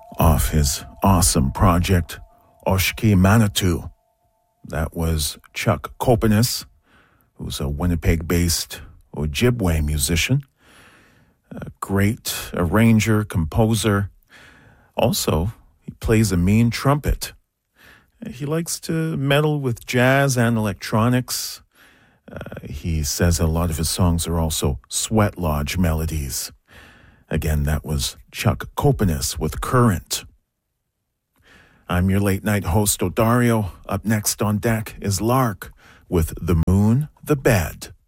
off his awesome project, Oshki Manitou. That was Chuck Kopanis, who's a Winnipeg-based Ojibwe musician, a great arranger, composer. Also, he plays a mean trumpet. He likes to meddle with jazz and electronics. He says a lot of his songs are also sweat lodge melodies. Again, that was Chuck Kopanis with Current. I'm your late night host, Odario. Up next on deck is Lark with The Moon, the Bed.